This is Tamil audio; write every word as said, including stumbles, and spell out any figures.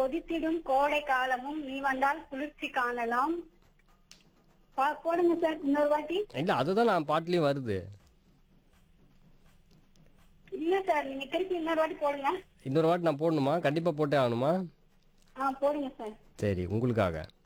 கொதித்திடும் கோடை காலமும் நீ வந்தால் குளிர்ச்சி காணலாம். பா- போடுங்க சார் இன்னொரு வாட்டி. இல்ல அதுதான் நான் பாட்டுலயும் வருது. இல்ல சார், நீங்க திருப்பி இன்னொரு வாட்டி போடுங்க. இன்னொரு வாட்டி நான் போடணுமா? கண்டிப்பா போட்டே ஆகணுமா? ஆ போடுங்க சார். சரி, உங்களுக்காக.